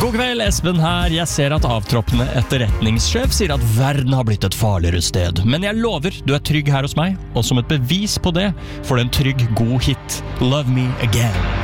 God kveld, Espen her. Jeg ser at avtroppende etterretningssjef sier at verden har blitt et farligere sted. Men jeg lover, du er trygg her hos meg, og som et bevis på det får du en trygg, god hit. Love Me Again.